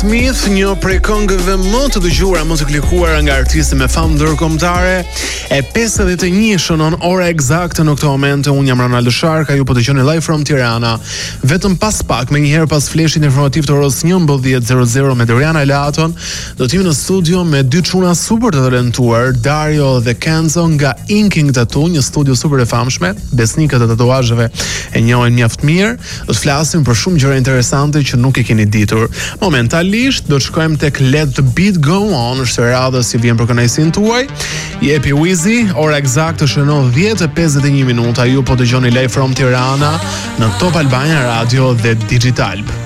Smith, një prej këngëve më të dëgjuara, më të klikuara nga artistë me famë ndërkombëtare, e 51 shënon ora eksakte në këtë moment. Unë jam Ronaldo Sharka, ju po dëgjoni live from Tirana. Vetëm pas pak, më njëherë pas fleshit informativ të orës 11:00 me Doriana Laton, do t'jemi në studio me dy çuna super të talentuar, Dario dhe Kenzo nga Inking Tattoo, një studio super e famshme, besnikët e tatuazheve e njohin mjaft mirë. Do të flasim për shumë gjëra interesante që nuk e keni ditur. Momentalisht do të shkojmë tek Let the Beat Go On, është radhë si vjen për kënaqësinë tuaj. Jepi Wizi, ora eksakte shënon 10:51 minuta. Ju po dëgjoni live from Tirana në Top Albania Radio dhe Digital.